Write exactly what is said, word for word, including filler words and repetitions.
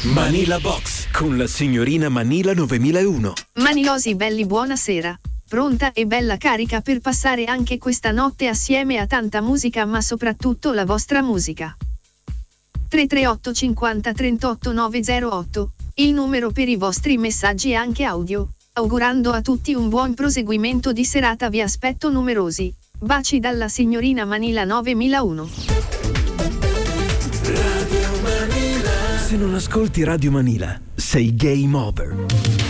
Manila Box con la signorina Manila novemilauno. Manilosi belli, buonasera. Pronta e bella carica per passare anche questa notte assieme a tanta musica, ma soprattutto la vostra musica. tre tre otto cinquanta trentotto novecentotto, il numero per i vostri messaggi anche audio. Augurando a tutti un buon proseguimento di serata, vi aspetto numerosi. Baci dalla signorina Manila novemilauno. Radio Manila. Se non ascolti Radio Manila, sei game over.